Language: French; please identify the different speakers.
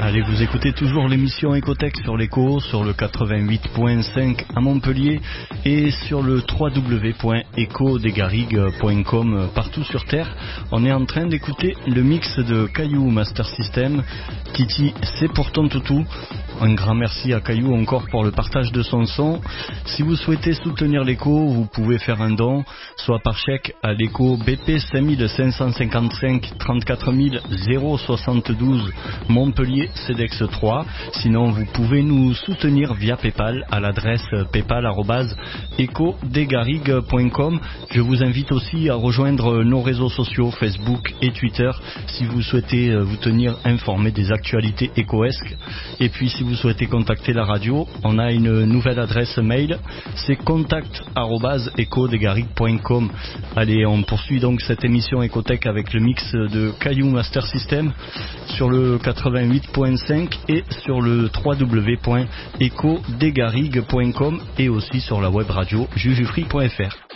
Speaker 1: Allez, vous écoutez toujours l'émission Ecotech sur l'Eco, sur le 88.5 à Montpellier et sur le www.ecodesgarrigues.com partout sur Terre. On est en train d'écouter le mix de Caillou Master System. Titi, c'est pour ton toutou. Un grand merci à Caillou encore pour le partage de son son. Si vous souhaitez soutenir l'Eco, vous pouvez faire un don, soit par chèque à l'Eco BP 5555 34 072 Montpellier CEDEX 3. Sinon, vous pouvez nous soutenir via PayPal à l'adresse paypal@ecodesgarrigues.com. Je vous invite aussi à rejoindre nos réseaux sociaux Facebook et Twitter si vous souhaitez vous tenir informé des actualités écoesques. Et puis si vous souhaitez contacter la radio, on a une nouvelle adresse mail, c'est contact@ecodesgarrigues.com. Allez, on poursuit donc cette émission Ecotech avec le mix de Caillou Master System sur le 88.5 et sur le www.ecodesgarrigues.com et aussi sur la web radio jujufree.fr.